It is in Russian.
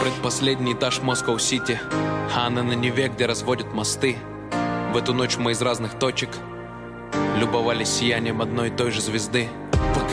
предпоследний этаж Москва-Сити, а она на Неве, где разводят мосты. В эту ночь мы из разных точек любовались сиянием одной и той же звезды.